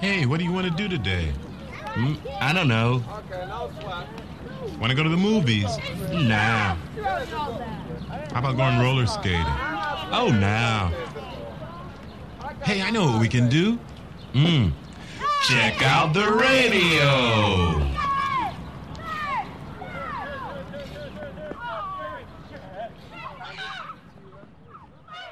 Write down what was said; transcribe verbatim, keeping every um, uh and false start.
Hey, what do you want to do today? Mm, I don't know. Want to go to the movies? Nah. How about going roller skating? Oh, nah. Hey, I know what we can do. Mm. Check out the radio.